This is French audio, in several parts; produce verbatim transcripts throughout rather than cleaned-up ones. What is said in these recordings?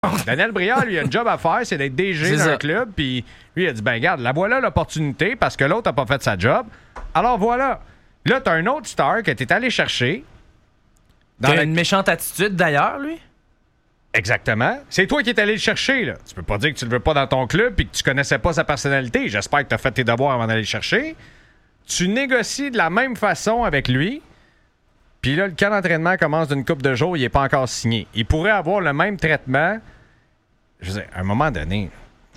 Daniel Brière, lui, il a un job à faire, c'est d'être D G d'un club, puis lui, il a dit, ben regarde, la voilà l'opportunité parce que l'autre n'a pas fait sa job. Alors voilà. Là, t'as un autre star que t'es allé chercher. Dans la... une méchante attitude, d'ailleurs, lui. Exactement. C'est toi qui es allé le chercher, là. Tu peux pas dire que tu le veux pas dans ton club et que tu connaissais pas sa personnalité. J'espère que t'as fait tes devoirs avant d'aller le chercher. Tu négocies de la même façon avec lui. Puis là, le camp d'entraînement commence d'une couple de jours, il n'est pas encore signé. Il pourrait avoir le même traitement. Je veux dire, à un moment donné,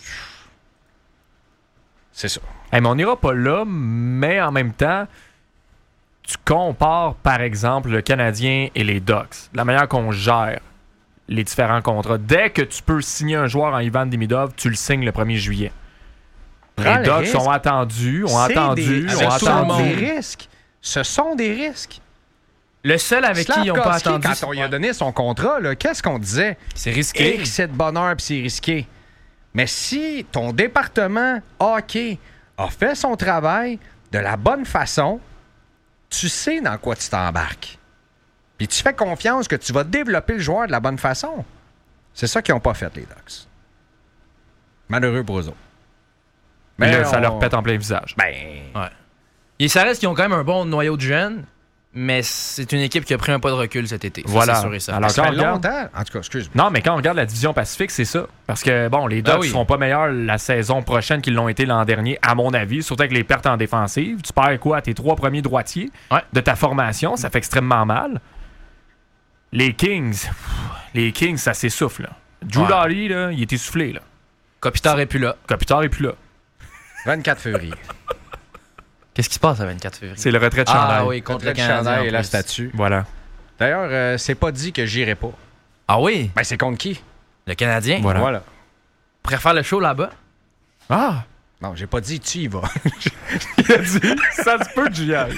c'est ça. Hey, mais on n'ira pas là, mais en même temps, tu compares, par exemple, le Canadien et les Ducks. La manière qu'on gère les différents contrats. Dès que tu peux signer un joueur en Ivan Demidov, tu le signes le premier juillet. Prends les Ducks ont attendu, ont c'est attendu, des, ont attendu. des risques. Ce sont des risques. Le seul avec qui ils n'ont pas attendu... Quand on lui a donné son contrat, là, qu'est-ce qu'on disait? C'est risqué. Et c'est de bonheur puis c'est risqué. Mais si ton département hockey a fait son travail de la bonne façon, tu sais dans quoi tu t'embarques. Puis tu fais confiance que tu vas développer le joueur de la bonne façon. C'est ça qu'ils n'ont pas fait, les Ducks. Malheureux pour eux autres. Mais là, on... ça leur pète en plein visage. Ben... Ouais. Et ça reste qu'ils ont quand même un bon noyau de jeunes. Mais c'est une équipe qui a pris un pas de recul cet été. Voilà. Ça, c'est sûr et ça. Alors, ça fait regarde... longtemps. En tout cas, excuse-moi. Non, mais quand on regarde la division Pacifique, c'est ça. Parce que, bon, les Ducks ne ah oui. seront pas meilleurs la saison prochaine qu'ils l'ont été l'an dernier, à mon avis. Surtout avec les pertes en défensive. Tu perds quoi à tes trois premiers droitiers ouais. de ta formation. Ça fait extrêmement mal. Les Kings, les Kings, ça s'essouffle. Drew ouais. Doughty, là, il est essoufflé. Là. Kopitar est plus là. Kopitar est plus là. vingt-quatre février. Qu'est-ce qui se passe le vingt-quatre février? C'est le retrait de chandail. Ah oui, contre le, le chandail et la statue. Voilà. D'ailleurs, euh, c'est pas dit que j'irai pas. Ah oui? Ben, c'est contre qui? Le Canadien. Voilà. voilà. Préfère le show là-bas? Ah! Non, j'ai pas dit tu y vas. Il a dit, ça se peut que j'y aille.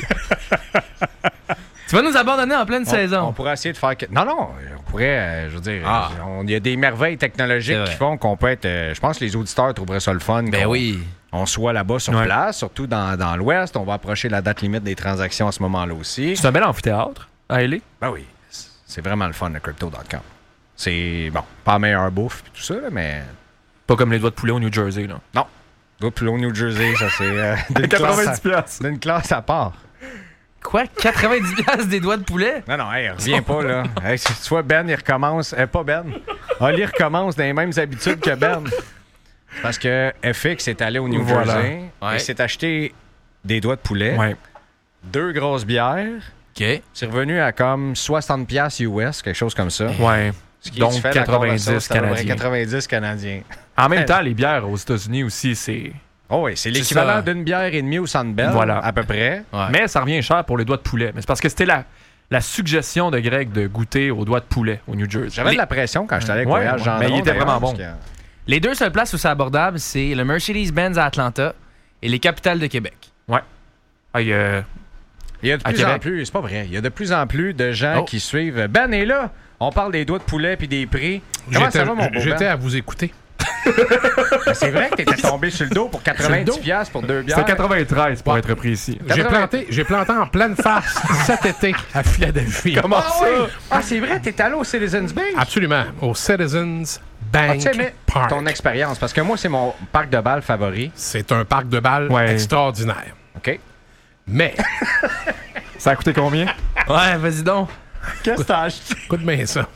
Tu vas nous abandonner en pleine on, saison. On pourrait essayer de faire... Non, non, on pourrait, euh, je veux dire, ah. il y a des merveilles technologiques qui font qu'on peut être... Euh, je pense que les auditeurs trouveraient ça le fun. Ben oui. On soit là-bas sur ouais. place, surtout dans, dans l'Ouest. On va approcher la date limite des transactions à ce moment-là aussi. C'est un bel amphithéâtre à L A. Ben oui, c'est vraiment le fun, le crypto point com. C'est, bon, pas la meilleure bouffe et tout ça, là, mais... Pas comme les doigts de poulet au New Jersey, là. Non. Doigts de poulet au New Jersey, ça c'est... Euh, d'une quatre-vingt-dix piastres. D'une classe à part. Quoi? quatre-vingt-dix piastres des doigts de poulet? Non, non, hey, reviens pas, là. Hey, tu vois, Ben, il recommence... Euh, pas Ben. Oli recommence dans les mêmes habitudes que Ben. Parce que F X est allé au New voilà. Jersey ouais. et s'est acheté des doigts de poulet, ouais. deux grosses bières. OK. C'est revenu à comme soixante piastres U S, quelque chose comme ça. Ouais. Ce qui Donc fait quatre-vingt-dix canadiens. quatre-vingt-dix canadiens. En même temps, les bières aux États-Unis aussi, c'est... Oh oui, c'est l'équivalent d'une bière et demie au Centre Bell, voilà. à peu près. Ouais. Mais ça revient cher pour les doigts de poulet. Mais c'est parce que c'était la, la suggestion de Greg de goûter aux doigts de poulet au New Jersey. J'avais les... de la pression quand j'étais allé avec ouais, Voyage ouais. Gendron. Mais il était vraiment bon. Que... Les deux seules places où c'est abordable, c'est le Mercedes-Benz à Atlanta et les capitales de Québec. Ouais. Ah, il, euh... il y a de plus en plus, c'est pas vrai, il y a de plus en plus de gens oh. qui suivent. Ben est là, on parle des doigts de poulet puis des prix. Comment ça va, mon beau J'étais Ben? à vous écouter. Ben, c'est vrai que t'étais tombé sur le dos pour quatre-vingt-dix piastres pour deux bières. C'était quatre-vingt-treize pour ouais. être précis. J'ai planté, j'ai planté en pleine face cet été à Philadelphie. Comment ah, ça? Oui. Ah, c'est vrai, t'es allé au Citizens Bank? Absolument, au Citizens Bank ah, mais Park. Ton expérience, parce que moi, c'est mon parc de balle favori. C'est un parc de balle ouais. extraordinaire. OK. Mais... ça a coûté combien? Ouais, vas-y donc. Qu'est-ce que t'as acheté? Écoute bien ça.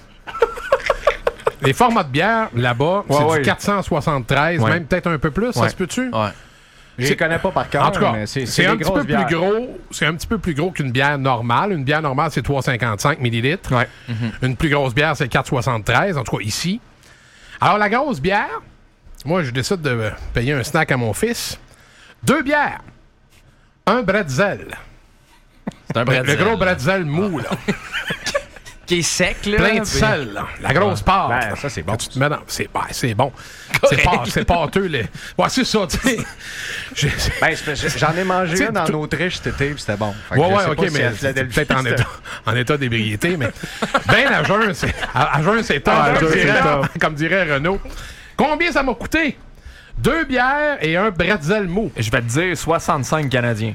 Les formats de bière, là-bas, ouais, c'est ouais. du quatre cent soixante-treize, ouais. même peut-être un peu plus, ouais. ça se peut-tu? Ouais. Je les connais pas par cœur, en tout cas, mais c'est, c'est, c'est un des petit peu bières. plus gros. C'est un petit peu plus gros qu'une bière normale. Une bière normale, c'est trois virgule cinquante-cinq millilitres. Ouais. Mm-hmm. Une plus grosse bière, c'est quatre virgule soixante-treize, en tout cas ici. Alors, la grosse bière, moi, je décide de payer un snack à mon fils. Deux bières. Un bretzel. C'est un bretzel. Le, le gros bretzel mou, là. Qui est sec, là. Plein de sel, là. La grosse pâte. Ben, ça, c'est bon. Tu te mets dans... c'est, ben, c'est bon. C'est, pas, c'est pâteux, les... Ouais, c'est ça, tu sais. J'ai... Ben, j'en ai mangé un en Autriche cet été, puis c'était bon. Ouais, ouais, OK, mais c'est peut-être en état, en état d'ébriété, mais... Ben, à jeun, c'est... À, à jeun, c'est top. Ah, comme, dirait, comme dirait Renaud. Combien ça m'a coûté? Deux bières et un bretzel mou. Je vais te dire soixante-cinq Canadiens.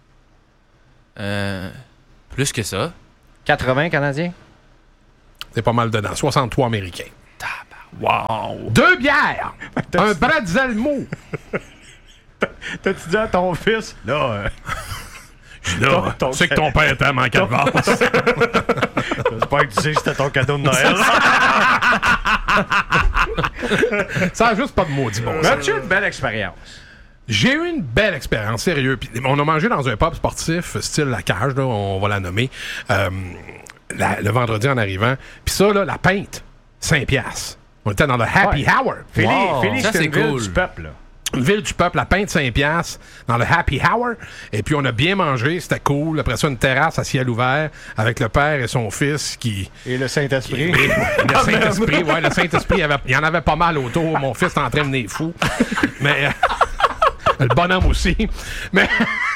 Euh... Plus que ça. quatre-vingts Canadiens? C'est pas mal dedans. soixante-trois Américains. Wow! Deux bières! Un bretzel mou! T'as-tu dit à ton fils? Là, euh, Là, ton- tu sais que ton père t'aime en calvaire. j'espère que tu sais que c'était ton cadeau de Noël. Ça a juste pas de maudit bon. Mais as-tu eu une belle expérience? J'ai eu une belle expérience, sérieux. Puis on a mangé dans un pub sportif, style La Cage, là, on va la nommer, euh, la- le vendredi en arrivant. Puis ça, là, la pinte, cinq piastres. On était dans le Happy Ouais. Hour. Philly, Wow. Philly, Ça, c'est c'est une ville cool. du peuple, là. Une ville du peuple, la pinte cinq piastres, dans le Happy Hour. Et puis on a bien mangé, c'était cool. Après ça, une terrasse à ciel ouvert avec le père et son fils qui... Et le Saint-Esprit. Le Saint-Esprit, ouais, le Saint-Esprit, il y, avait- il y en avait pas mal autour. Mon fils était en train de venir fou. Mais... euh, le bonhomme aussi. Mais...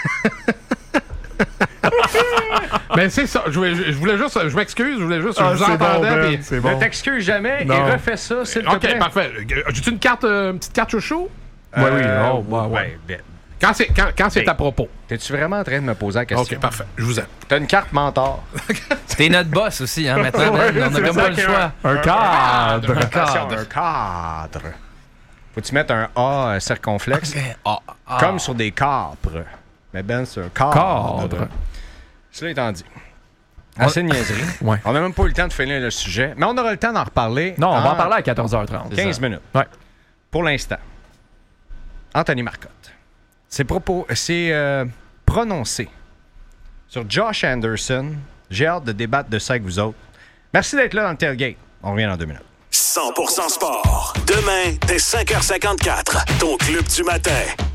Mais c'est ça. Je voulais, je voulais juste... Je m'excuse, je voulais juste... Ah, je vous c'est bon, entendais. Ben, puis- c'est bon. Ne t'excuse jamais Non. et refais ça, s'il te OK, plaît. parfait. Euh, As-tu une carte, euh, une petite carte chouchou? Ouais, oui, Euh, oh, ouais, ouais. ouais, ben, Quand c'est, quand, quand c'est Ben, à propos. T'es-tu vraiment en train de me poser la question? OK, parfait. Je vous aime. T'as une carte mentor. T'es notre boss aussi, hein, maintenant. Ouais, Ben. On c'est a comme ça pas le qu'il y a choix. Un cadre! Attention, un cadre. Faut-tu mettre un A euh, circonflexe? Ah, ah. Comme sur des capres. Mais Ben, c'est un cadre. Cadre. Cela étant dit, assez de niaiserie. Ouais. On n'a même pas eu le temps de finir le sujet, mais on aura le temps d'en reparler. Non, on va en en parler à quatorze heures trente. quinze minutes. Ouais. Pour l'instant, Anthony Marcotte s'est propos- s'est, euh, prononcé sur Josh Anderson. J'ai hâte de débattre de ça avec vous autres. Merci d'être là dans le tailgate. On revient dans deux minutes. cent pour cent sport. Demain, dès cinq heures cinquante-quatre, ton club du matin.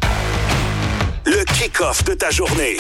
Le kick-off de ta journée.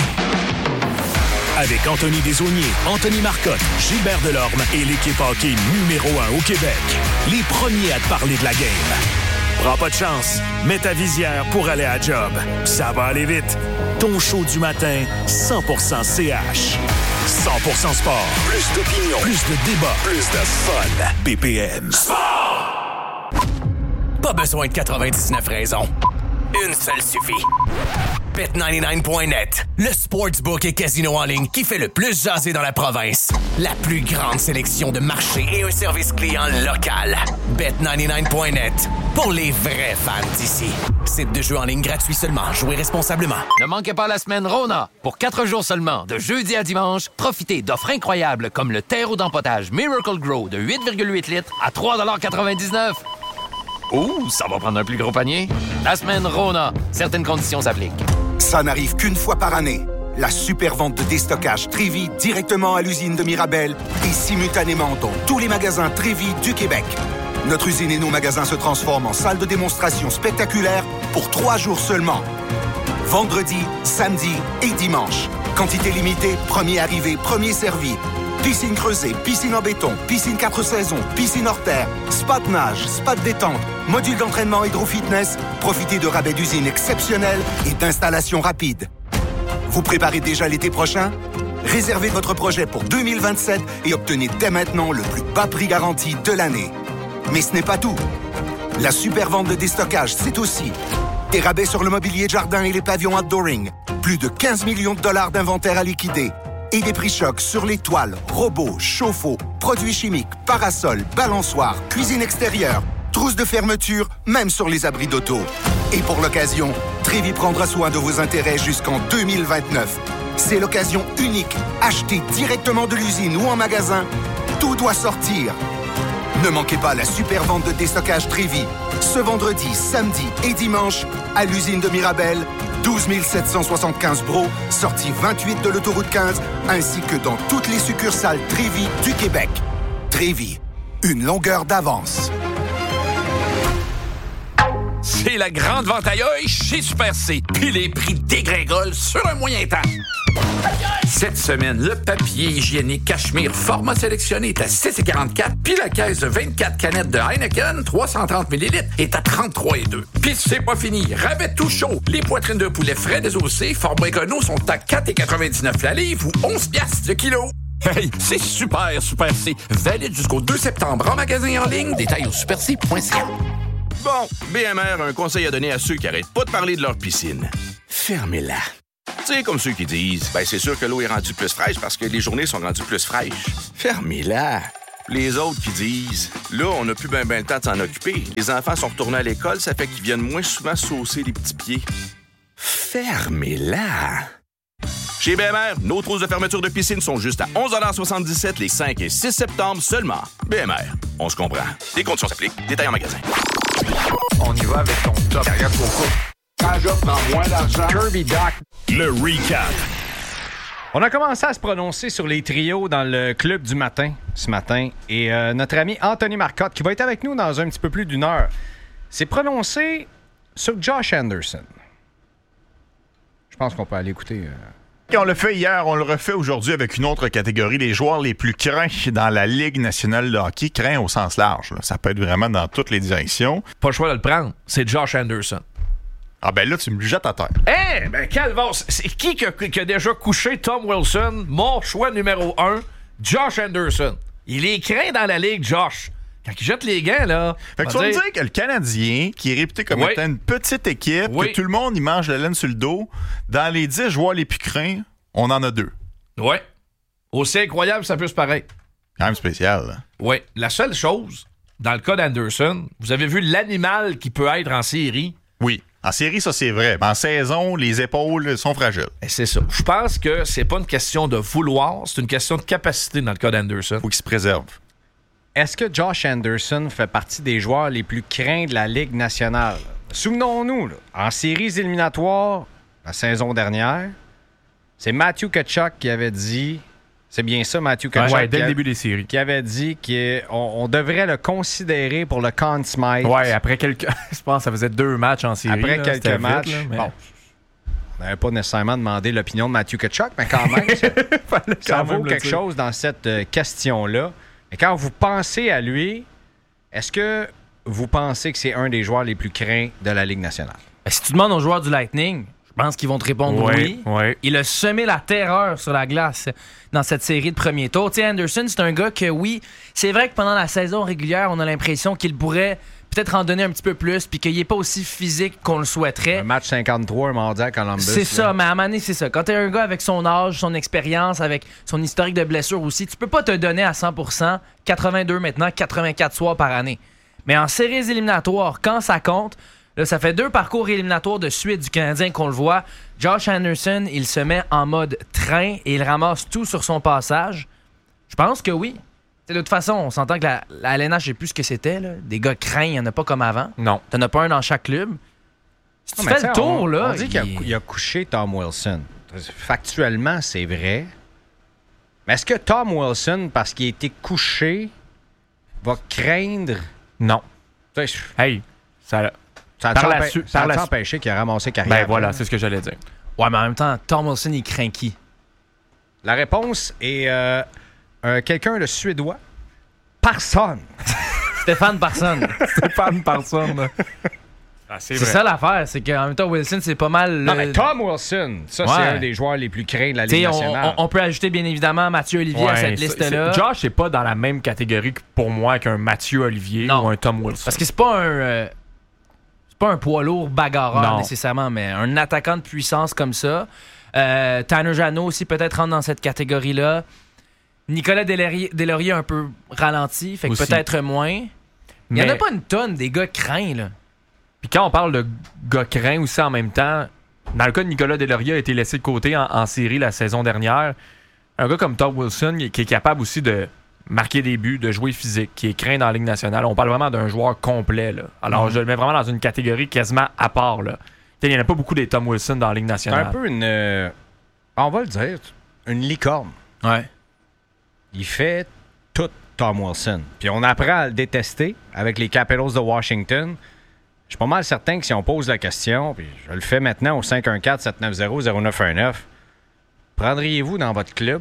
Avec Anthony Desaulniers, Anthony Marcotte, Gilbert Delorme et l'équipe hockey numéro un au Québec. Les premiers à te parler de la game. Prends pas de chance. Mets ta visière pour aller à job. Ça va aller vite. Ton show du matin, cent pour cent C H. cent pour cent sport. Plus d'opinion. Plus de débat. Plus de fun. B P M. Sport! Pas besoin de quatre-vingt-dix-neuf raisons. Une seule suffit. Bet quatre-vingt-dix-neuf point net, le sportsbook et casino en ligne qui fait le plus jaser dans la province. La plus grande sélection de marchés et un service client local. Bet quatre-vingt-dix-neuf point net, pour les vrais fans d'ici. Site de jeu en ligne gratuit seulement. Jouez responsablement. Ne manquez pas la semaine Rona. Pour quatre jours seulement, de jeudi à dimanche, profitez d'offres incroyables comme le terreau d'empotage Miracle Grow de huit virgule huit litres à trois quatre-vingt-dix-neuf. Ouh, ça va prendre un plus gros panier. La semaine Rona. Certaines conditions s'appliquent. Ça n'arrive qu'une fois par année. La super vente de déstockage Trévi directement à l'usine de Mirabel et simultanément dans tous les magasins Trévi du Québec. Notre usine et nos magasins se transforment en salle de démonstration spectaculaire pour trois jours seulement. Vendredi, samedi et dimanche. Quantité limitée, premier arrivé, premier servi. Piscine creusée, piscine en béton, piscine quatre saisons, piscine hors terre, spa de nage, spa de détente, module d'entraînement hydro-fitness. Profitez de rabais d'usine exceptionnels et d'installations rapides. Vous préparez déjà l'été prochain? Réservez votre projet pour deux mille vingt-sept et obtenez dès maintenant le plus bas prix garanti de l'année. Mais ce n'est pas tout. La super vente de déstockage, c'est aussi des rabais sur le mobilier de jardin et les pavillons outdooring, plus de quinze millions de dollars d'inventaire à liquider et des prix chocs sur les toiles, robots, chauffe-eau, produits chimiques, parasols, balançoires, cuisine extérieure, trousses de fermeture, même sur les abris d'auto. Et pour l'occasion, Trévi prendra soin de vos intérêts jusqu'en deux mille vingt-neuf. C'est l'occasion unique. Achetez directement de l'usine ou en magasin. Tout doit sortir. Ne manquez pas la super vente de déstockage Trévi. Ce vendredi, samedi et dimanche, à l'usine de Mirabel, douze mille sept cent soixante-quinze Bro, sortie vingt-huit de l'autoroute quinze, ainsi que dans toutes les succursales Trévi du Québec. Trévi, une longueur d'avance. C'est la grande vente à œil chez Super C. Puis les prix dégringolent sur un moyen temps. Cette semaine, le papier hygiénique Cachemire format sélectionné est à six quarante-quatre, puis la caisse de vingt-quatre canettes de Heineken, trois cent trente millilitres, est à trente-trois virgule deux. Puis c'est pas fini. Rabais tout chaud. Les poitrines de poulet frais désossées, format écono, sont à quatre quatre-vingt-dix-neuf la livre ou onze piastres le kilo. Hey, c'est super, Super C. Valide jusqu'au deux septembre en magasin en ligne. Détails au super c point c a. Bon, B M R a un conseil à donner à ceux qui arrêtent pas de parler de leur piscine. Fermez-la. Tu sais, comme ceux qui disent, ben c'est sûr que l'eau est rendue plus fraîche parce que les journées sont rendues plus fraîches. Fermez-la. Les autres qui disent « Là, on n'a plus ben ben le temps de s'en occuper. Les enfants sont retournés à l'école, ça fait qu'ils viennent moins souvent saucer les petits pieds. » Fermez-la! Chez B M R, nos trousses de fermeture de piscine sont juste à onze soixante-dix-sept les cinq et six septembre seulement. B M R, on se comprend. Les conditions s'appliquent. Détails en magasin. On y va avec ton top. Carrière pour couple. Quand je prends moins d'argent. Kirby Doc. Le recap. On a commencé à se prononcer sur les trios dans le club du matin ce matin. Et euh, notre ami Anthony Marcotte, qui va être avec nous dans un petit peu plus d'une heure, s'est prononcé sur Josh Anderson. Je pense qu'on peut aller écouter... Euh... On l'a fait hier, on le refait aujourd'hui avec une autre catégorie, les joueurs les plus craints dans la Ligue nationale de hockey, craints au sens large. Là. Ça peut être vraiment dans toutes les directions. Pas le choix de le prendre, c'est Josh Anderson. Ah ben là, tu me jettes à terre. Eh, hey, ben calvaire, c'est qui qui a, qui a déjà couché Tom Wilson? Mon choix numéro un, Josh Anderson. Il est craint dans la Ligue, Josh. Quand il jette les gants, là... Fait que tu vas me dire que le Canadien, qui est réputé comme oui. étant une petite équipe, oui. que tout le monde y mange la laine sur le dos, dans les dix joueurs les plus craints, on en a deux. Ouais. Aussi incroyable, ça peut se paraître. Quand même spécial, là. Ouais. La seule chose, dans le cas d'Anderson, vous avez vu l'animal qui peut être en série. Oui. En série, ça, c'est vrai. En saison, les épaules sont fragiles. Et c'est ça. Je pense que c'est pas une question de vouloir, c'est une question de capacité dans le cas d'Anderson. Faut qu'il se préserve. Est-ce que Josh Anderson fait partie des joueurs les plus craints de la Ligue nationale? Souvenons-nous, là, en séries éliminatoires, la saison dernière, c'est Matthew Tkachuk qui avait dit... C'est bien ça, Matthew Tkachuk. Ouais, dès le a, début des séries. Qui avait dit qu'on on devrait le considérer pour le Conn Smythe. Ouais, après quelques... Je pense que ça faisait deux matchs en série. Après là, quelques matchs. Vite, là, mais... Bon. On n'avait pas nécessairement demandé l'opinion de Matthew Tkachuk, mais quand même, ça, ça vaut quelque dire. chose dans cette euh, question-là. Mais quand vous pensez à lui, est-ce que vous pensez que c'est un des joueurs les plus craints de la Ligue nationale? Ben, si tu demandes aux joueurs du Lightning, je pense qu'ils vont te répondre oui. oui. oui. Il a semé la terreur sur la glace dans cette série de premier tour. Tu sais, Anderson, c'est un gars que, oui, c'est vrai que pendant la saison régulière, on a l'impression qu'il pourrait peut-être en donner un petit peu plus puis qu'il n'est pas aussi physique qu'on le souhaiterait. Un match cinquante-trois, un mardi à Columbus. C'est là. ça, mais à un moment donné, c'est ça. Quand tu es un gars avec son âge, son expérience, avec son historique de blessure aussi, tu peux pas te donner à cent pour cent, quatre-vingt-deux maintenant, quatre-vingt-quatre soirs par année. Mais en séries éliminatoires, quand ça compte, là, ça fait deux parcours éliminatoires de suite du Canadien qu'on le voit. Josh Anderson, il se met en mode train et il ramasse tout sur son passage. Je pense que oui. T'sais, de toute façon, on s'entend que la, la L N H, je sais plus ce que c'était. Là. Des gars craints, il n'y en a pas comme avant. Non. T'en as pas un dans chaque club. Si tu non, fais le tour, on, là... On dit il... qu'il a, il a couché Tom Wilson. Factuellement, c'est vrai. Mais est-ce que Tom Wilson, parce qu'il a été couché, va craindre... Non. T'sais, hey, ça... Ça a empê- su- ça a empêché qu'il a ramassé carrière. Ben voilà, c'est ce que j'allais dire. Ouais, mais en même temps, Tom Wilson, il craint qui? La réponse est euh, euh, quelqu'un de suédois. Parson. Stéphane Parson. Stéphane Parson. Ah, c'est c'est ça l'affaire, c'est qu'en même temps, Wilson, c'est pas mal... Non, le... mais Tom Wilson, ça, ouais. c'est un des joueurs les plus craints de la Ligue T'sais, nationale. On, on, on peut ajouter, bien évidemment, Mathieu Olivier ouais, à cette liste-là. C'est, Josh n'est pas dans la même catégorie que pour moi qu'un Mathieu Olivier non. ou un Tom Wilson. Parce que c'est pas un... Euh, pas un poids lourd bagarreur non. nécessairement, mais un attaquant de puissance comme ça. Euh, Tanner Jeannot aussi peut-être rentre dans cette catégorie-là. Nicolas Deslauriers, Deslauriers un peu ralenti, fait que aussi. Peut-être moins. Il mais... n'y en a pas une tonne des gars craints, là. Puis quand on parle de gars craints aussi en même temps, dans le cas de Nicolas Deslauriers a été laissé de côté en, en série la saison dernière. Un gars comme Tom Wilson qui est capable aussi de marquer des buts, de jouer physique, qui est craint dans la Ligue nationale. On parle vraiment d'un joueur complet. Là. Alors, mmh. je le mets vraiment dans une catégorie quasiment à part. Là. Il n'y en a pas beaucoup des Tom Wilson dans la Ligue nationale. C'est un peu une... Euh, on va le dire, une licorne. Ouais. Il fait tout Tom Wilson. Puis on apprend à le détester avec les Capitals de Washington. Je suis pas mal certain que si on pose la question, puis je le fais maintenant au cinq un quatre sept neuf zéro zéro neuf un neuf, prendriez-vous dans votre club?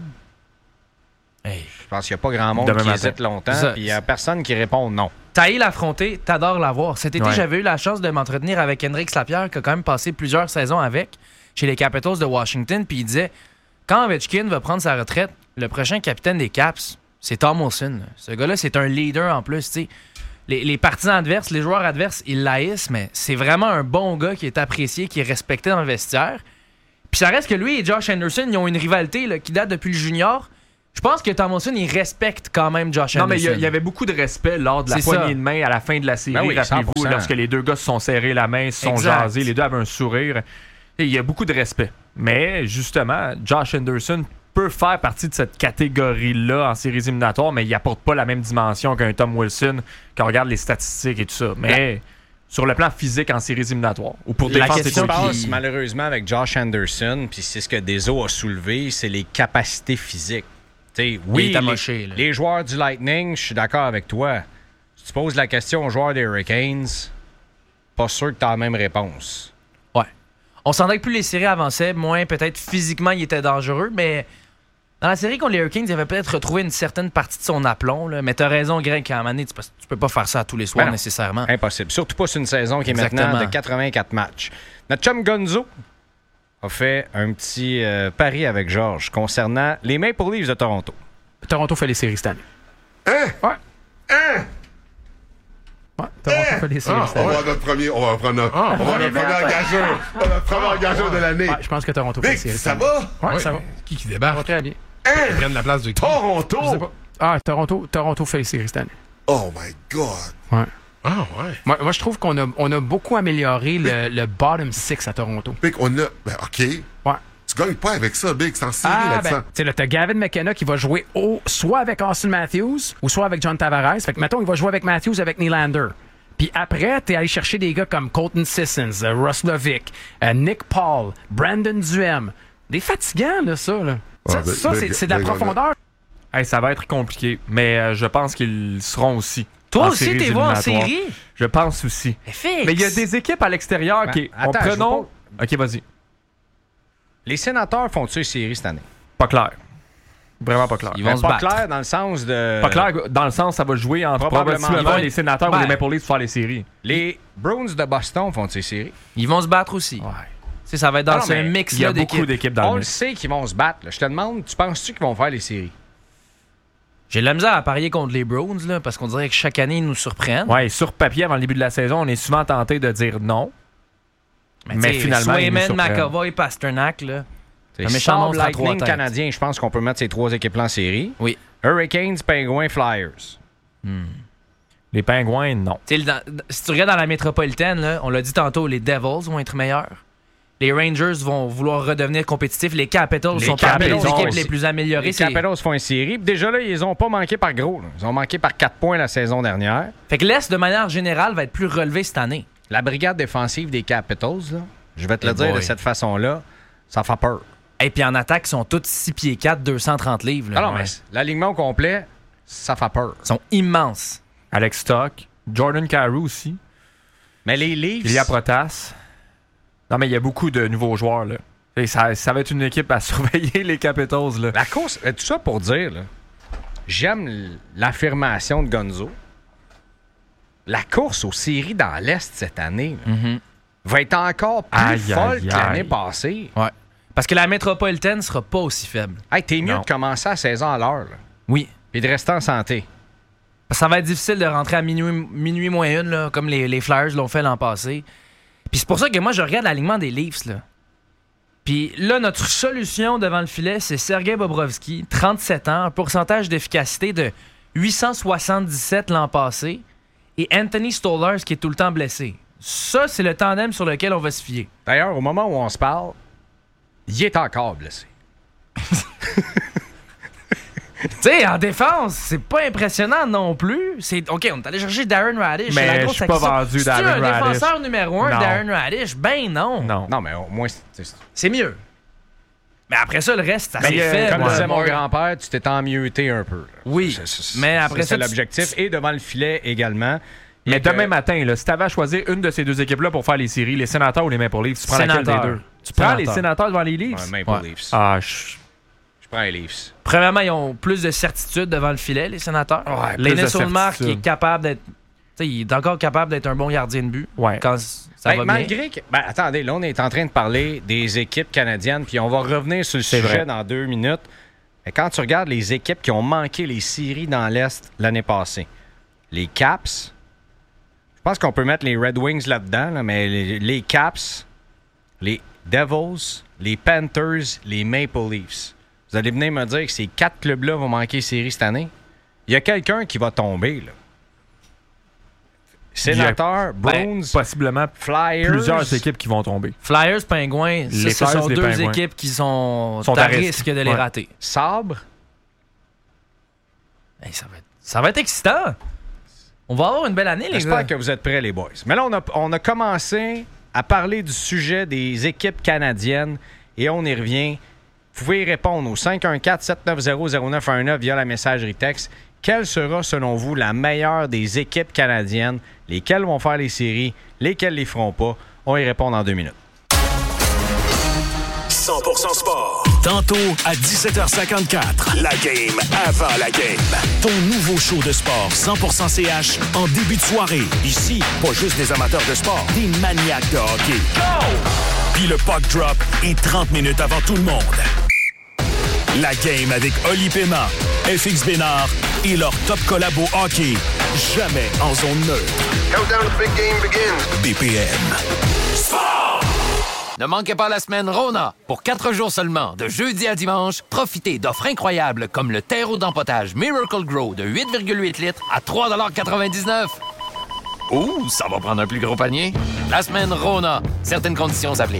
Hey. Je pense qu'il n'y a pas grand monde Demain qui matin. hésite longtemps, puis il n'y a personne qui répond non. T'as eu l'affronter, t'adores l'avoir. Cet été, ouais. j'avais eu la chance de m'entretenir avec Henrik Lapierre, qui a quand même passé plusieurs saisons avec, chez les Capitals de Washington, puis il disait, quand Ovechkin va prendre sa retraite, le prochain capitaine des Caps, c'est Tom Wilson. Ce gars-là, c'est un leader en plus, tu sais. Les, les partisans adverses, les joueurs adverses, ils l'haïssent, mais c'est vraiment un bon gars qui est apprécié, qui est respecté dans le vestiaire. Puis ça reste que lui et Josh Anderson, ils ont une rivalité là, qui date depuis le junior. Je pense que Tom Wilson, il respecte quand même Josh Non, Anderson. mais il y, y avait beaucoup de respect lors de la C'est poignée ça. de main à la fin de la série. Ben oui, Rappelez-vous, cent pour cent. lorsque les deux gars se sont serrés la main, se sont Exact. jasés, les deux avaient un sourire. Et il y a beaucoup de respect. Mais justement, Josh Anderson peut faire partie de cette catégorie-là en séries éliminatoires, mais il apporte pas la même dimension qu'un Tom Wilson quand on regarde les statistiques et tout ça. Mais sur le plan physique en séries éliminatoires, ou pour La défendre ses question coéquipiers. passe malheureusement avec Josh Anderson, puis c'est ce que Deso a soulevé, c'est les capacités physiques. T'sais, oui, Il est les, amoché, là. les joueurs du Lightning, je suis d'accord avec toi. Si tu poses la question aux joueurs des Hurricanes, pas sûr que tu as la même réponse. Ouais. On sentait que plus les séries avançaient, moins peut-être physiquement il était dangereux, mais dans la série contre les Hurricanes, il avait peut-être retrouvé une certaine partie de son aplomb. Là. Mais t'as raison, Greg, qu'à un moment donné, tu peux, tu peux pas faire ça tous les soirs Ben non. nécessairement. Impossible. Surtout pas sur une saison qui est maintenant Exactement. de quatre-vingt-quatre matchs. Notre chum Gonzo a fait un petit euh, pari avec Georges concernant les Maple Leafs de Toronto. Toronto fait les séries cette année. Hein? Ouais. Hein? Ouais, Toronto fait les séries Ah, cette on année. va notre premier, on va prendre notre, Ah, on va on notre premier engageur. On va notre premier engageur de l'année. Ouais, je pense que Toronto fait les Vic, séries ça cette année. va? Ouais, ça va. Qui qui Ça va débarque? très bien. Hein? Ils prennent la place de qui? Toronto? Je sais pas. Ah, Toronto, Toronto fait les séries cette année. Oh my God. Ouais. Ah, ouais. Moi, moi, je trouve qu'on a, on a beaucoup amélioré le, le bottom six à Toronto. Big, on a... Ben, OK. Ouais. Tu gagnes pas avec ça, Big. C'est en série Ah, là-dedans. ben, tu sais, là, t'as Gavin McKenna qui va jouer au, soit avec Austin Matthews ou soit avec John Tavares. Fait que, mettons, il va jouer avec Matthews avec Nylander. Puis après, t'es allé chercher des gars comme Colton Sissons, uh, Russ Lovick, uh, Nick Paul, Brandon Duhem. Des fatigants, là, ça, là. Ça, Ouais, ben, ça, ben, c'est, c'est de la ben, profondeur. Hey, ça va être compliqué, mais euh, je pense qu'ils seront aussi. Toi en aussi, séries t'es voir en éliminatoires. série? Je pense aussi. Fixe. Mais il y a des équipes à l'extérieur Ben, qui. attends, on je prenons. Ok, vas-y. Les sénateurs font-tu les séries cette année? Pas clair. Vraiment pas clair. Ils Ben, vont se pas battre. clair dans le sens de... Pas clair dans le sens ça va jouer entre Probablement. probablement, Ils vont- les sénateurs Ben, ou les Maple Leafs pour faire les séries. Les Bruins de Boston font ces séries. Ils vont se battre aussi. Ouais. Tu sais, ça va être dans Ah non, ce mais Il y mix-là a beaucoup d'équipes. d'équipes dans On le le sait qu'ils vont se battre. là. Je te demande, tu penses-tu qu'ils vont faire les séries? J'ai de la misère à parier contre les Browns, là, parce qu'on dirait que chaque année, ils nous surprennent. Ouais, sur papier, avant le début de la saison, on est souvent tenté de dire non. Mais, tu sais, finalement, ils nous Swayman, surprennent. McAvoy, Pasternak, là. C'est Un méchant Sabre, monstre à trois Lightning, têtes. Canadien, je pense qu'on peut mettre ces trois équipes-là en série. Oui. Hurricanes, Penguins, Flyers. Les Pingouins, non. Tu sais, dans- si tu regardes dans la métropolitaine, là, on l'a dit tantôt, les Devils vont être meilleurs. Les Rangers vont vouloir redevenir compétitifs. Les Capitals Les sont parmi les Capitals, équipes les plus améliorées. Les C'est- Capitals font une série. Puis déjà là, ils ont pas manqué par gros. là. Ils ont manqué par quatre points la saison dernière. Fait que l'Est, de manière générale, va être plus relevé cette année. La brigade défensive des Capitals, là, je vais te le Eh dire boy. de cette façon-là, ça fait peur. Et puis en attaque, ils sont tous six pieds quatre, deux cent trente livres. là. Ah non, Ouais. mais l'alignement au complet, ça fait peur. Ils sont immenses. Alex Stock, Jordan Carew aussi, Mais les Leafs, Ilya Protas. Non, mais il y a beaucoup de nouveaux joueurs, là. Et ça, ça va être une équipe à surveiller, les Capitals, là. la course, euh, tout ça pour dire, là, j'aime l- l'affirmation de Gonzo. La course aux séries dans l'Est cette année là, Mhm. va être encore plus Aïe, folle aïe, que l'année aïe. passée. Ouais. Parce que la métropolitaine sera pas aussi faible. Hey, t'es mieux Non. de commencer à seize ans à l'heure, là, Oui. puis de rester en santé. Ça va être difficile de rentrer à minuit, minuit moins une, là, comme les, les Flyers l'ont fait l'an passé. Puis c'est pour ça que moi, je regarde l'alignement des Leafs. Là. Puis là, notre solution devant le filet, c'est Sergei Bobrovsky, trente-sept ans, un pourcentage d'efficacité de huit cent soixante-dix-sept l'an passé, et Anthony Stolarz qui est tout le temps blessé. Ça, c'est le tandem sur lequel on va se fier. D'ailleurs, au moment où on se parle, il est encore blessé. Tu sais, en défense, c'est pas impressionnant non plus. C'est OK, on est allé chercher Darren Radish. Mais c'est la je grosse suis pas acquisition. vendu C'est-tu Darren un Radish. défenseur numéro un, Non. Darren Radish? Ben non. Non. Non, mais au moins, c'est- C'est mieux. Mais après ça, le reste, ça Ben, s'est euh, fait. comme moi. disait mon grand-père, tu t'es emmuté un peu. là. Oui, C'est- c'est- mais après c'est ça, tu- l'objectif. Et devant le filet également. Il y Mais a que- demain matin, là, si tu avais à choisir une de ces deux équipes-là pour faire les séries, les Sénateurs ou les Maple Leafs, tu prends laquelle des Sénateurs. deux? Tu prends Sénateurs. les Sénateurs devant les Leafs? Ouais, Maple Ouais. Leafs. Ah, je... Je prends les Leafs. Premièrement, ils ont plus de certitude devant le filet, les sénateurs. Ouais, plus Linus de Ullmark qui certitude. est capable d'être. Tu sais, il est encore capable d'être un bon gardien de but. Ouais. Quand ça Ben, va bien. malgré que. Ben, attendez, là, on est en train de parler des équipes canadiennes, puis on va revenir sur le C'est sujet vrai. dans deux minutes. Mais quand tu regardes les équipes qui ont manqué les séries dans l'Est l'année passée, les Caps, je pense qu'on peut mettre les Red Wings là-dedans, là, mais les, les Caps, les Devils, les Panthers, les Maple Leafs. vous allez venir me dire que ces quatre clubs-là vont manquer série cette année. Il y a quelqu'un qui va tomber, là. Sénateurs, Bruins, ben, possiblement Flyers. Plusieurs équipes qui vont tomber. Flyers, Pingouins, Les ça, ce Flyers, sont les deux Pingouins. équipes qui sont, Sont à à risque risque. de les Ouais. rater. Sabre. Hey, ça, va être, ça va être excitant. On va avoir une belle année, les gars. J'espère que vous êtes prêts, les boys. Mais là, on a, on a commencé à parler du sujet des équipes canadiennes et on y revient. Vous pouvez y répondre au cinq un quatre, sept neuf zéro, zéro neuf un neuf via la messagerie texte. Quelle sera, selon vous, la meilleure des équipes canadiennes? Lesquelles vont faire les séries? Lesquelles les feront pas? On y répond dans deux minutes. cent pour cent sport. Tantôt à dix-sept heures cinquante-quatre. La game avant la game. Ton nouveau show de sport cent pour cent C H en début de soirée. Ici, pas juste des amateurs de sport, des maniaques de hockey. Puis le puck drop est trente minutes avant tout le monde. La game avec Oli Pema, F X Bénard et leur top collabo hockey. Jamais en zone neutre. Countdown to big game begins. B P M. Sport! Ne manquez pas la semaine Rona. Pour quatre jours seulement, de jeudi à dimanche, profitez d'offres incroyables comme le terreau d'empotage Miracle Grow de huit virgule huit litres à trois quatre-vingt-dix-neuf. Ouh, ça va prendre un plus gros panier. La semaine Rona. Certaines conditions s'appliquent.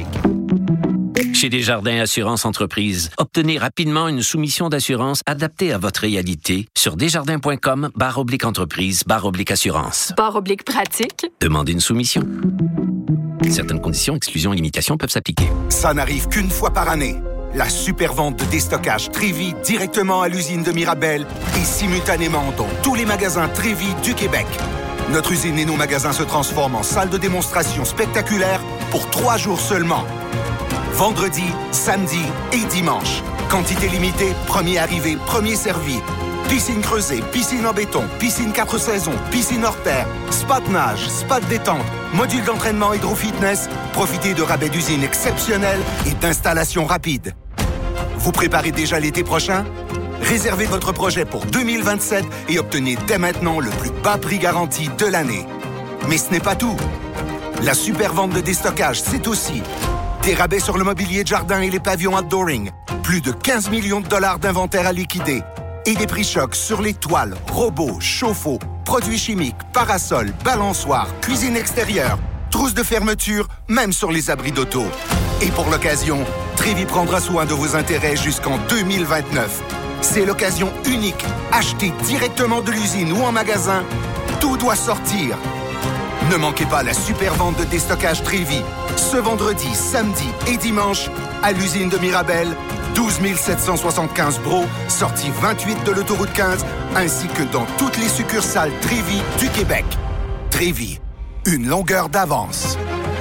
Chez Desjardins Assurance Entreprise, obtenez rapidement une soumission d'assurance adaptée à votre réalité sur desjardins.com barre oblique entreprise barre oblique assurance. Barre oblique pratique. Demandez une soumission. Certaines conditions, exclusions et limitations peuvent s'appliquer. Ça n'arrive qu'une fois par année. La super vente de déstockage Trévi directement à l'usine de Mirabel et simultanément dans tous les magasins Trévi du Québec. Notre usine et nos magasins se transforment en salle de démonstration spectaculaire pour trois jours seulement. Vendredi, samedi et dimanche. Quantité limitée, premier arrivé, premier servi. Piscine creusée, piscine en béton, piscine quatre saisons, piscine hors terre, spa de nage, spa de détente, module d'entraînement hydro-fitness. Profitez de rabais d'usine exceptionnels et d'installations rapides. Vous préparez déjà l'été prochain? Réservez votre projet pour deux mille vingt-sept et obtenez dès maintenant le plus bas prix garanti de l'année. Mais ce n'est pas tout. La super vente de déstockage, c'est aussi des rabais sur le mobilier de jardin et les pavillons outdooring, plus de quinze millions de dollars d'inventaire à liquider et des prix chocs sur les toiles, robots, chauffe-eau, produits chimiques, parasols, balançoires, cuisine extérieure, trousses de fermeture, même sur les abris d'auto. Et pour l'occasion, Trévi prendra soin de vos intérêts jusqu'en deux mille vingt-neuf. C'est l'occasion unique. Achetez directement de l'usine ou en magasin. Tout doit sortir. Ne manquez pas la super vente de déstockage Trévi. Ce vendredi, samedi et dimanche, à l'usine de Mirabel, douze mille sept cent soixante-quinze Bro, sortie vingt-huit de l'autoroute quinze, ainsi que dans toutes les succursales Trévi du Québec. Trévi, une longueur d'avance.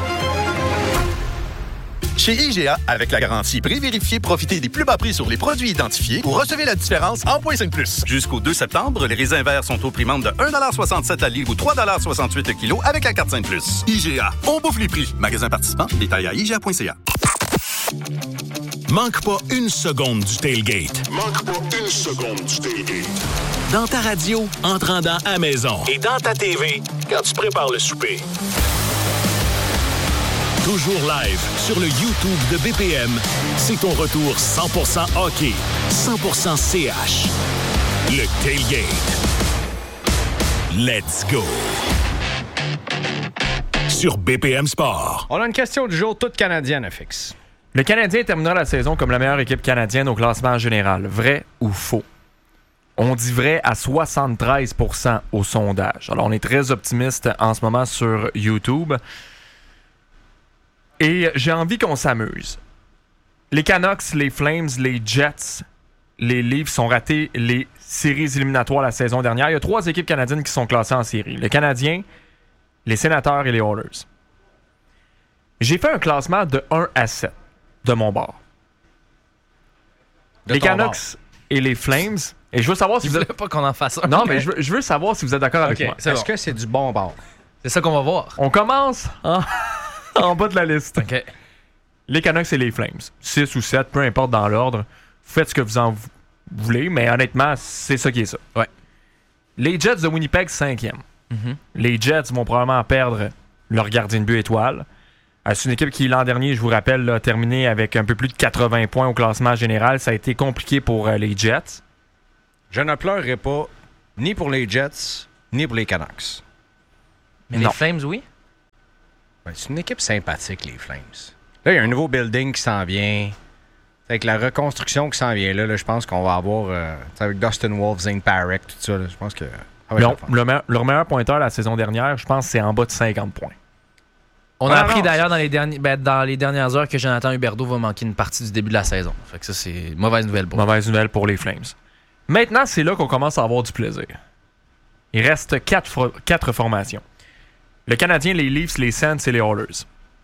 Chez I G A, avec la garantie pré-vérifiée, profitez des plus bas prix sur les produits identifiés ou recevez la différence en point cinq plus. Jusqu'au deux septembre, les raisins verts sont au prix membre de un virgule soixante-sept à livre ou trois virgule soixante-huit le kilo avec la carte cinq plus. I G A, on bouffe les prix. Magasin participant, détail à I G A point C A. Manque pas une seconde du tailgate. Manque pas une seconde du tailgate. Dans ta radio, en te rendant à la maison. Et dans ta T V, quand tu prépares le souper. Toujours live sur le YouTube de B P M, c'est ton retour cent pour cent hockey, cent pour cent C H. Le tailgate. Let's go. Sur B P M Sport. On a une question du jour toute canadienne, F X. Le Canadien terminera la saison comme la meilleure équipe canadienne au classement général. Vrai ou faux? On dit vrai à soixante-treize pour cent au sondage. Alors, on est très optimiste en ce moment sur YouTube. Et j'ai envie qu'on s'amuse. Les Canucks, les Flames, les Jets, les Leafs ont raté les séries éliminatoires la saison dernière. Il y a trois équipes canadiennes qui sont classées en série. Les Canadiens, les Sénateurs et les Oilers. J'ai fait un classement de un à sept de mon bord. De les Canucks bord. Et les Flames. Et je veux savoir si Je vous voulais êtes... pas qu'on en fasse un. Non, mais je veux, je veux savoir si vous êtes d'accord avec Ok, moi. c'est Est-ce bon. que c'est du bon bord? C'est ça qu'on va voir. On commence en, en bas de la liste. OK. Les Canucks et les Flames. six ou sept, peu importe dans l'ordre. Faites ce que vous en v- voulez, mais honnêtement, c'est ça qui est ça. Ouais. Les Jets de Winnipeg, cinquième. Mhm. Les Jets vont probablement perdre leur gardien de but étoile. Euh, c'est une équipe qui, l'an dernier, je vous rappelle, a terminé avec un peu plus de quatre-vingts points au classement général. Ça a été compliqué pour euh, les Jets. Je ne pleurerai pas ni pour les Jets, ni pour les Canucks. Mais Non. les Flames, oui. Ouais, c'est une équipe sympathique, les Flames. Là, il y a un nouveau building qui s'en vient. Avec la reconstruction qui s'en vient là, là je pense qu'on va avoir, euh, avec Dustin Wolf, Zane Parek, tout ça, là, je pense que... ça va être Non, le fun. le me- leur meilleur pointeur la saison dernière, je pense, c'est en bas de cinquante points. On Ah, a appris non, d'ailleurs dans les, derniers, ben, dans les dernières heures que Jonathan Huberdeau va manquer une partie du début de la saison. Fait que ça, c'est une mauvaise nouvelle pour Mauvaise nouvelle pour les Flames. Maintenant, c'est là qu'on commence à avoir du plaisir. Il reste quatre, fo- quatre formations. Le Canadien, les Leafs, les Sens et les Oilers.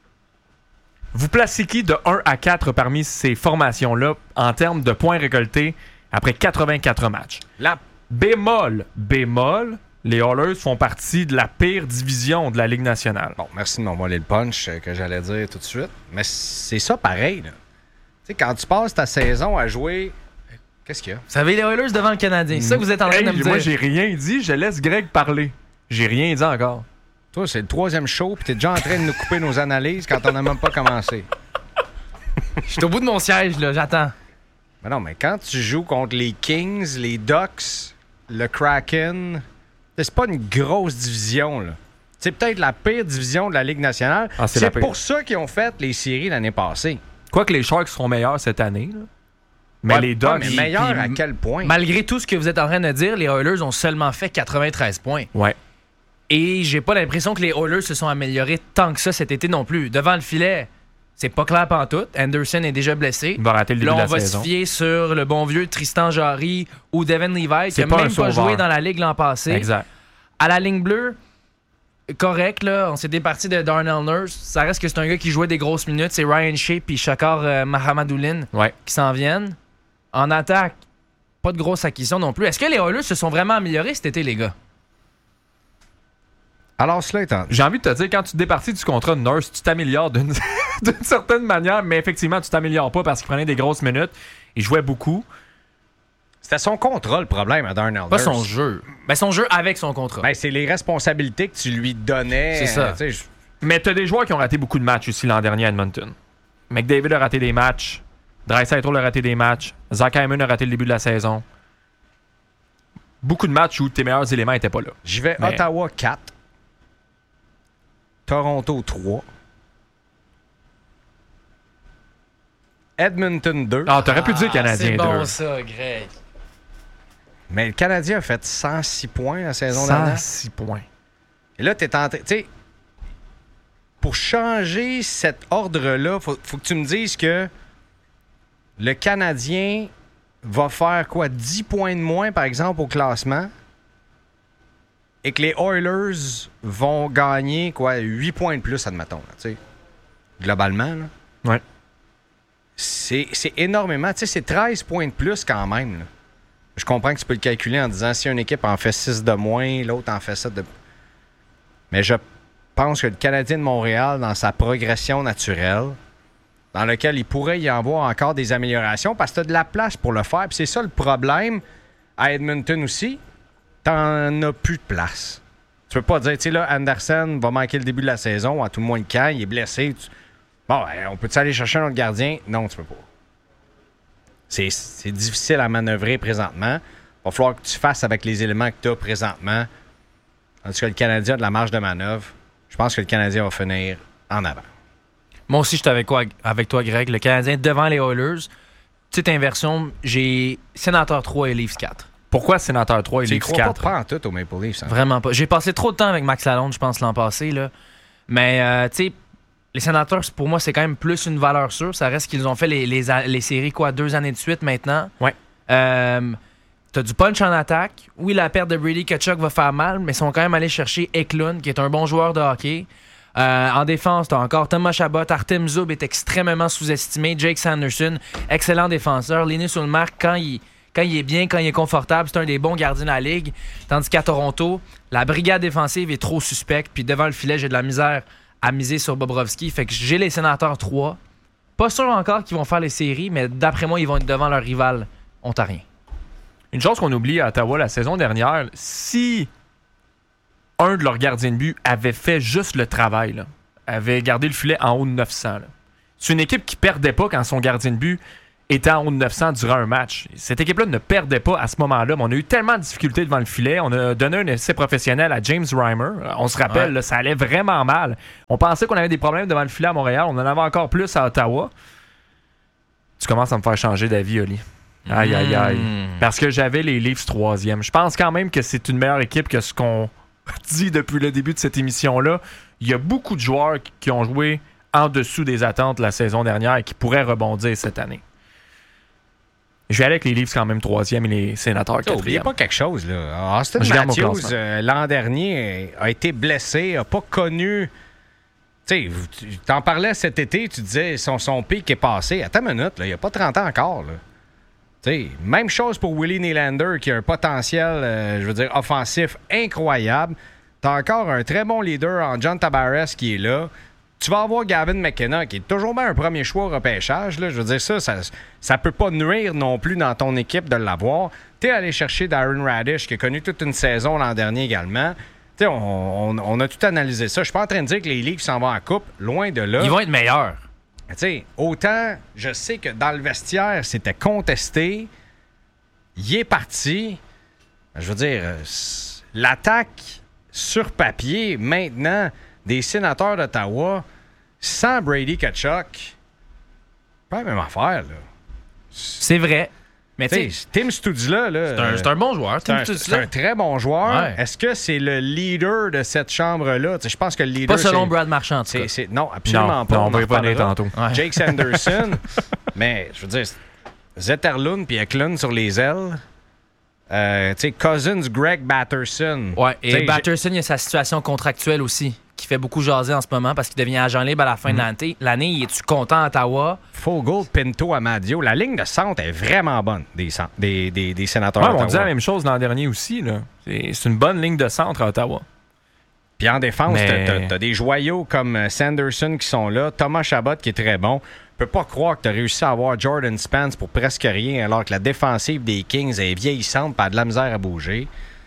Vous placez qui de un à quatre parmi ces formations-là en termes de points récoltés après quatre-vingt-quatre matchs? La... Bémol, bémol, les Oilers font partie de la pire division de la Ligue nationale. Bon, merci de m'envoyer le punch euh, que j'allais dire tout de suite. Mais c'est ça pareil, là. Tu sais, quand tu passes ta saison à jouer... Qu'est-ce qu'il y a? Vous savez, les Oilers devant le Canadien. C'est ça que vous êtes en train Hey, de me dire. moi, j'ai rien dit. Je laisse Greg parler. J'ai rien dit encore. Toi, c'est le troisième show, puis t'es déjà en train de nous couper nos analyses quand on n'a même pas commencé. Je suis au bout de mon siège, là. J'attends. Mais non, mais quand tu joues contre les Kings, les Ducks, le Kraken, c'est pas une grosse division, là. C'est peut-être la pire division de la Ligue nationale. Ah, c'est c'est la pire. pour ça qu'ils ont fait les séries l'année passée. Quoique les Sharks seront meilleurs cette année. Là. Mais Ouais, les ouais, Ducks... mais meilleur puis- à quel point? Malgré tout ce que vous êtes en train de dire, les Oilers ont seulement fait quatre-vingt-treize points. Ouais. Et j'ai pas l'impression que les Oilers se sont améliorés tant que ça cet été non plus. Devant le filet, c'est pas clair pantoute. Anderson est déjà blessé. Il va rater le début Là, de on la va saison. se fier sur le bon vieux Tristan Jarry ou Devin Levi, qui C'est a pas un même pas sauveur. joué dans la Ligue l'an passé. Exact. À la ligne bleue, correct, là, on s'est départi de Darnell Nurse. Ça reste que c'est un gars qui jouait des grosses minutes. C'est Ryan Shea puis Shakar euh, Mahamadouline Ouais. qui s'en viennent. En attaque, pas de grosse acquisition non plus. Est-ce que les Oilers se sont vraiment améliorés cet été, les gars? Alors, cela étant... J'ai envie de te dire, quand tu te départis du contrat de Nurse, tu t'améliores d'une d'une certaine manière, mais effectivement, tu t'améliores pas parce qu'il prenait des grosses minutes. Il jouait beaucoup. C'était son contrat, le problème, à Darnell Pas Nurse. son jeu. Ben, son jeu avec son contrat. Ben, c'est les responsabilités que tu lui donnais. C'est ça. euh, tu sais, je- Mais tu as des joueurs qui ont raté beaucoup de matchs aussi l'an dernier à Edmonton. McDavid a raté des matchs. Draisaitl a raté des matchs. Zach Hyman a raté le début de la saison. Beaucoup de matchs où tes meilleurs éléments n'étaient pas là. J'y vais Mais- Ottawa quatre. Toronto trois. Edmonton deux. Ah, t'aurais pu dire Canadien c'est bon deux. ça, Greg. Mais le Canadien a fait cent six points la saison cent dernière. six points. Et là, t'es en train... Tu sais, pour changer cet ordre-là, faut, faut que tu me dises que le Canadien va faire quoi? dix points de moins, par exemple, au classement, et que les Oilers vont gagner quoi? huit points de plus, admettons, là, tu sais. Globalement, là. Ouais. C'est, c'est énormément. Tu sais, c'est treize points de plus quand même, là. Je comprends que tu peux le calculer en disant si une équipe en fait six de moins, l'autre en fait sept de... Mais je pense que le Canadien de Montréal, dans sa progression naturelle, dans lequel il pourrait y avoir encore des améliorations, parce que tu as de la place pour le faire. Puis c'est ça le problème à Edmonton aussi. T'en as plus de place. Tu peux pas dire, tu sais, là, Anderson va manquer le début de la saison, à tout le moins le camp, il est blessé. Tu- Bon, ben, on peut-tu aller chercher un autre gardien? Non, tu peux pas. C'est, c'est difficile à manœuvrer présentement. Il va falloir que tu fasses avec les éléments que tu as présentement. Tandis que le Canadien a de la marge de manœuvre. Je pense que le Canadien va finir en avant. Moi aussi, je suis avec, quoi- avec toi, Greg. Le Canadien devant les Oilers. Petite inversion, j'ai Sénateur trois et Leafs quatre. Pourquoi Sénateur trois et Tu y Leafs crois quatre? pas, pas en tout au Maple Leafs. Hein? Vraiment pas. J'ai passé trop de temps avec Max Lalonde, je pense, l'an passé. Là. Mais, euh, tu sais, les Sénateurs, pour moi, c'est quand même plus une valeur sûre. Ça reste qu'ils ont fait les, les, les séries, quoi, deux années de suite maintenant. Ouais. Euh, T'as du punch en attaque. Oui, la perte de Brady Tkachuk va faire mal, mais ils sont quand même allés chercher Eklund, qui est un bon joueur de hockey. Euh, en défense, t'as encore Thomas Chabot. Artem Zub est extrêmement sous-estimé. Jake Sanderson, excellent défenseur. Linus Ullmark, quand il, quand il est bien, quand il est confortable, c'est un des bons gardiens de la Ligue. Tandis qu'à Toronto, la brigade défensive est trop suspecte. Puis devant le filet, j'ai de la misère à miser sur Bobrovski. Fait que j'ai les Sénateurs trois. Pas sûr encore qu'ils vont faire les séries, mais d'après moi, ils vont être devant leur rival ontarien. Une chose qu'on oublie à Ottawa la saison dernière, si un de leurs gardiens de but avait fait juste le travail, là, avait gardé le filet en haut de neuf cents. Là. C'est une équipe qui perdait pas quand son gardien de but était en haut de neuf cents durant un match. Cette équipe-là ne perdait pas à ce moment-là, mais on a eu tellement de difficultés devant le filet. On a donné un essai professionnel à James Reimer. On se rappelle, ouais. là, ça allait vraiment mal. On pensait qu'on avait des problèmes devant le filet à Montréal. On en avait encore plus à Ottawa. Tu commences à me faire changer d'avis, Oli. Aïe, aïe, aïe. Mm. Parce que j'avais les Leafs troisième. Je pense quand même que c'est une meilleure équipe que ce qu'on dit depuis le début de cette émission-là. Il y a beaucoup de joueurs qui ont joué en dessous des attentes la saison dernière et qui pourraient rebondir cette année. Je vais aller avec les Leafs quand même troisième et les Sénateurs quatrième. N'oubliez pas quelque chose, là. Austin Matthews, euh, l'an dernier, a été blessé, n'a pas connu... Tu sais, tu t'en parlais cet été, tu disais son, son pic est passé. Attends une minute, là, il n'y a pas trente ans encore. Là. T'sais, même chose pour Willie Nylander, qui a un potentiel, euh, je veux dire, offensif incroyable. T'as encore un très bon leader en John Tavares qui est là. Tu vas avoir Gavin McKenna, qui est toujours bien un premier choix au repêchage. Là. Je veux dire, ça, ça, ça peut pas nuire non plus dans ton équipe de l'avoir. T'es allé chercher Darren Radish, qui a connu toute une saison l'an dernier également. T'sais, on, on, on a tout analysé ça. Je suis pas en train de dire que les Leafs s'en vont en coupe, loin de là. Ils vont être meilleurs. T'sais, autant, je sais que dans le vestiaire, c'était contesté. Il est parti. Je veux dire, l'attaque sur papier, maintenant, des Sénateurs d'Ottawa, sans Brady Tkachuk, pas la même affaire, là. C'est vrai. Mais tu sais, Tim Stützle, là, c'est un, c'est un bon joueur. C'est un, c'est un très bon joueur. Ouais. Est-ce que c'est le leader de cette chambre-là? Je pense que le leader... Pas selon c'est, Brad Marchand, en tout cas. C'est, non, absolument non, pas. Non, on va y parler tantôt. Ouais. Jake Sanderson. Mais, je veux dire, Zetterlund puis Eklund sur les ailes. Euh, tu sais, Cousins, Greg Batterson. Ouais, et t'sais, Batterson, il y a sa situation contractuelle aussi, qui fait beaucoup jaser en ce moment parce qu'il devient agent libre à la fin mm. de l'année. L'année, es-tu content à Ottawa? Fogle, Pinto, Amadio. La ligne de centre est vraiment bonne des, des, des, des Sénateurs ouais, d'Ottawa. On disait la même chose l'an dernier aussi. Là. C'est, c'est une bonne ligne de centre à Ottawa. Puis en défense, Mais... t'as, t'as, t'as des joyaux comme Sanderson qui sont là, Thomas Chabot qui est très bon. Je peux pas croire que tu as réussi à avoir Jordan Spence pour presque rien alors que la défensive des Kings est vieillissante et a de la misère à bouger.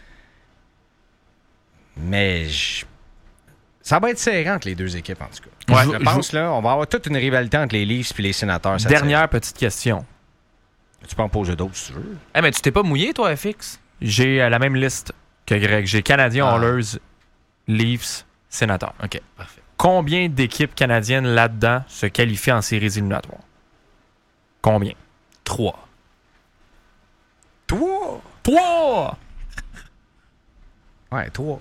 Mais je... ça va être serré entre les deux équipes, en tout cas. Ouais, je, je pense je... là, on va avoir toute une rivalité entre les Leafs et les Sénateurs. Dernière série. Petite question. Tu peux en poser d'autres si tu veux. Eh hey, mais tu t'es pas mouillé, toi, F X? J'ai euh, la même liste que Greg. J'ai Canadiens, ah. Oilers, Leafs, Sénateurs. OK, parfait. Combien d'équipes canadiennes là-dedans se qualifient en séries éliminatoires? Combien? Trois. Trois? Trois! Ouais, trois.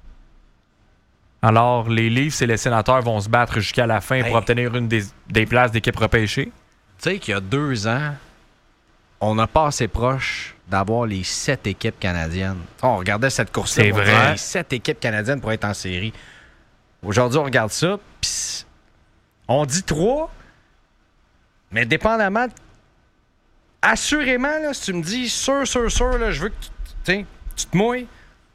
Alors, les Leafs et les Sénateurs vont se battre jusqu'à la fin hey. pour obtenir une des, des places d'équipe repêchée. Tu sais qu'il y a deux ans, on n'a pas assez proche d'avoir les sept équipes canadiennes. On regardait cette course-là. C'est vrai. Les sept équipes canadiennes pour être en série. Aujourd'hui, on regarde ça, puis on dit trois, mais dépendamment, assurément, là, si tu me dis sûr, sûr, sûr, là, je veux que tu, tu te mouilles,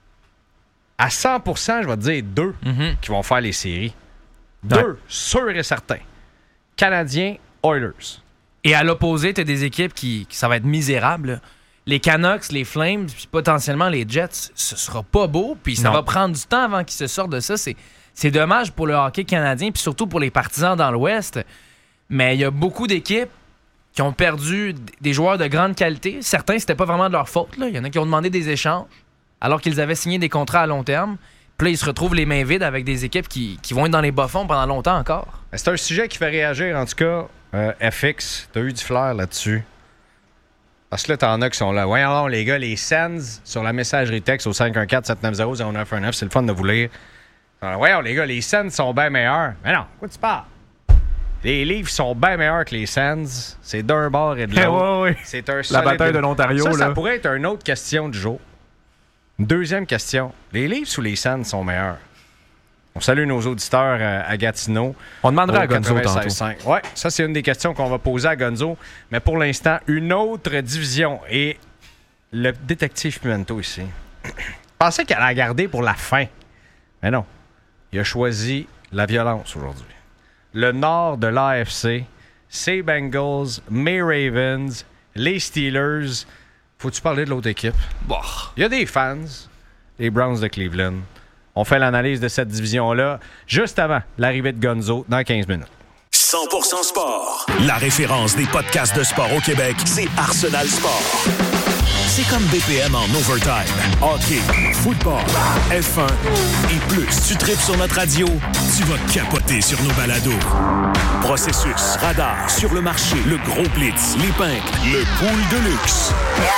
à cent pour cent, je vais te dire deux mm-hmm. qui vont faire les séries. Deux, ouais. sûr et certain. Canadiens, Oilers. Et à l'opposé, tu as des équipes qui, qui, ça va être misérable, là. Les Canucks, les Flames, puis potentiellement les Jets, ce sera pas beau, puis ça non. va prendre du temps avant qu'ils se sortent de ça. C'est... C'est dommage pour le hockey canadien, puis surtout pour les partisans dans l'Ouest. Mais il y a beaucoup d'équipes qui ont perdu des joueurs de grande qualité. Certains, c'était pas vraiment de leur faute. Il y en a qui ont demandé des échanges alors qu'ils avaient signé des contrats à long terme. Puis là, ils se retrouvent les mains vides avec des équipes qui, qui vont être dans les bas-fonds pendant longtemps encore. C'est un sujet qui fait réagir, en tout cas. Euh, F X, t'as eu du flair là-dessus. Parce que là, t'en as qui sont là. Voyons, les gars, les Sens sur la messagerie texte au cinq un quatre sept neuf zéro zéro neuf un neuf. C'est le fun de vous lire. Alors, voyons, les gars, les Sens sont bien meilleurs. Mais non, quoi tu parles? Les Leafs sont bien meilleurs que les Sens. C'est d'un bord et de l'autre. ouais, ouais. C'est un La bataille de l'Ontario. Ça, là. ça pourrait être une autre question du jour. Une deuxième question. Les Leafs ou les Sens sont meilleurs? On salue nos auditeurs à Gatineau. On demandera à Gonzo tantôt. Oui, ça, c'est une des questions qu'on va poser à Gonzo. Mais pour l'instant, une autre division. Et le détective Pimento ici. Je pensais qu'elle allait la garder pour la fin. Mais non. Il a choisi la violence aujourd'hui. Le nord de l'A F C, ces Bengals, mes Ravens, les Steelers. Faut-tu parler de l'autre équipe? Bon. Il y a des fans, les Browns de Cleveland. On fait l'analyse de cette division-là juste avant l'arrivée de Gonzo dans quinze minutes. cent pour cent Sport. La référence des podcasts de sport au Québec, c'est Arsenal Sport. C'est comme B P M en overtime. Hockey, football, F un et plus. Tu tripes sur notre radio, tu vas capoter sur nos balados. Processus, radar, sur le marché, le gros blitz, les pinks, le pool de luxe.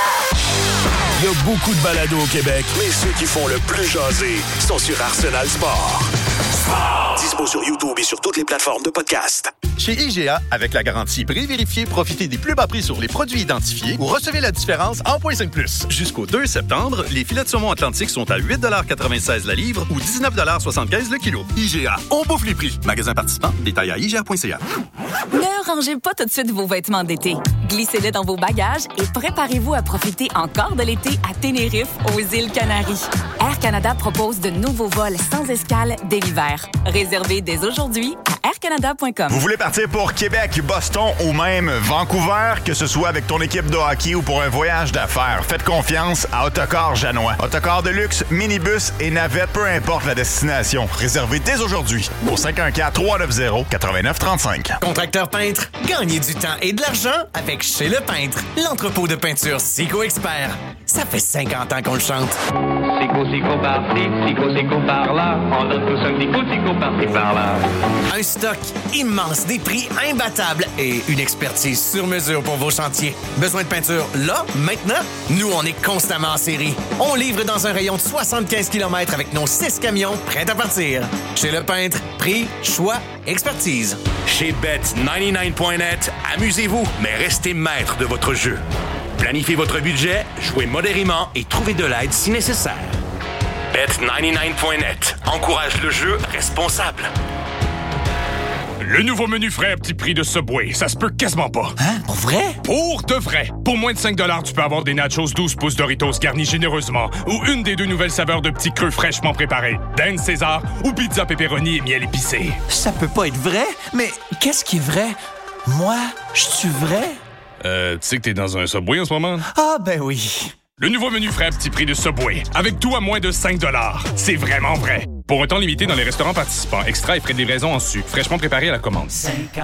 Il y a beaucoup de balados au Québec, mais ceux qui font le plus jaser sont sur Arsenal Sport. Sport. Dispo sur YouTube et sur toutes les plateformes de podcast. Chez I G A, avec la garantie prix vérifié, profitez des plus bas prix sur les produits identifiés ou recevez la différence en zéro cinq plus. Jusqu'au deux septembre, les filets de saumon Atlantique sont à huit quatre-vingt-seize la livre ou dix-neuf soixante-quinze le kilo. I G A, on bouffe les prix. Magasin participant, détail à I G A point C A. Ne rangez pas tout de suite vos vêtements d'été. Glissez-les dans vos bagages et préparez-vous à profiter encore de l'été à Tenerife, aux îles Canaries. Air Canada propose de nouveaux vols sans escale dès l'hiver. Réservez dès aujourd'hui à air canada point com. Vous voulez partir pour Québec, Boston ou même Vancouver, que ce soit avec ton équipe de hockey ou pour un voyage d'affaires, faites confiance à Autocar Janois. Autocar de luxe, minibus et navette, peu importe la destination. Réservez dès aujourd'hui au cinq un quatre, trois neuf zéro, neuf neuf trois cinq. Contracteur peintre, gagnez du temps et de l'argent avec Chez Le Peintre, l'entrepôt de peinture Sico Expert. Ça fait cinquante ans qu'on le chante. Sico, Sico par-ci, Sico, Sico par-là. On donne tous un petit coup de Sico par-ci, par-là. Un stock immense, des prix imbattables et une expertise sur mesure pour vos chantiers. Besoin de peinture là, maintenant? Nous, on est constamment en série. On livre dans un rayon de soixante-quinze kilomètres avec nos six camions prêts à partir. Chez Le Peintre, prix, choix, expertise. Chez Bet quatre-vingt-dix-neuf point net, amusez-vous, mais restez maître de votre jeu. Planifiez votre budget, jouez modérément et trouvez de l'aide si nécessaire. Bet quatre-vingt-dix-neuf point net encourage le jeu responsable. Le nouveau menu frais à petit prix de Subway, ça se peut quasiment pas. Hein? Pour vrai? Pour de vrai. Pour moins de cinq dollars, tu peux avoir des nachos douze pouces Doritos garnis généreusement ou une des deux nouvelles saveurs de petits creux fraîchement préparés, Dinde César ou pizza pepperoni et miel épicé. Ça peut pas être vrai, mais qu'est-ce qui est vrai? Moi, je suis vrai? Euh, tu sais que t'es dans un Subway en ce moment? Ah, ben oui. Le nouveau menu frais à petit prix de Subway, avec tout à moins de cinq dollars. C'est vraiment vrai. Pour un temps limité dans les restaurants participants, extra et frais de livraison en su, fraîchement préparé à la commande.